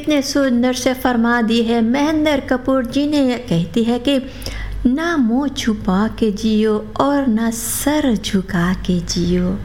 कितने सुंदर से फरमा दी है महेंद्र कपूर जी ने। यह कहती है कि ना मुंह छुपा के जियो और ना सर झुका के जियो।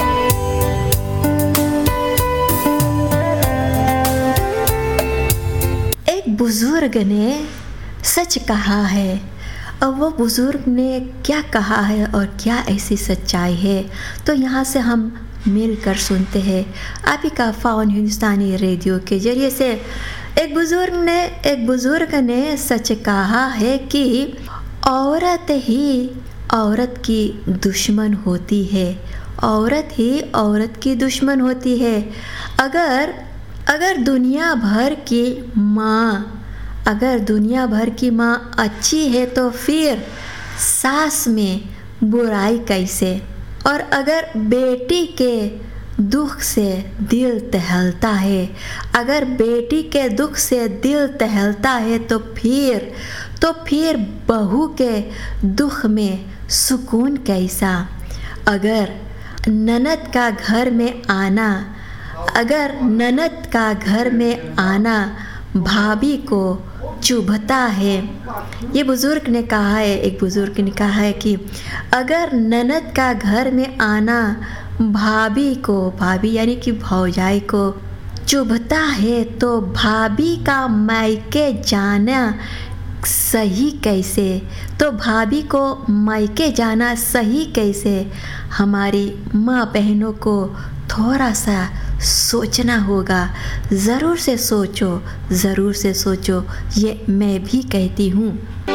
एक बुजुर्ग ने सच कहा है, और वो बुजुर्ग ने क्या कहा है और क्या ऐसी सच्चाई है, तो यहाँ से हम मिलकर सुनते हैं आप ही का फ़ोन हिंदुस्तानी रेडियो के ज़रिए से। एक बुजुर्ग ने सच कहा है कि औरत ही औरत की दुश्मन होती है, औरत ही औरत की दुश्मन होती है। अगर दुनिया भर की माँ अच्छी है तो फिर सास में बुराई कैसे। और अगर बेटी के दुख से दिल टहलता है, तो फिर बहू के दुख में सुकून कैसा। अगर ननद का घर में आना भाभी को चुभता है। ये बुजुर्ग ने कहा है, एक बुजुर्ग ने कहा है कि अगर ननद का घर में आना भाभी यानी कि भौजाई को चुभता है, तो भाभी का मायके जाना सही कैसे। हमारी माँ बहनों को थोड़ा सा सोचना होगा। ज़रूर से सोचो, ये मैं भी कहती हूँ।